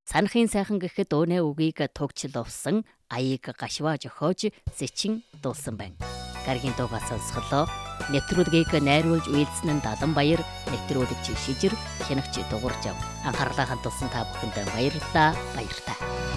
Санахын сайхан гэхэд өөнэ үгийг тугчлал увсан аяыг гашваа жохоож зэчин дуулсан байна. Гаргийн дуугаа сонсголоо. Нэвтрүүлгийг найруулж үйлдсэн нь Даланбаяр, нэвтрүүлэгч Шижир, хянагч Дугуйржав. Анхаарлаа хандуулсан та бүхэнд баярлалаа.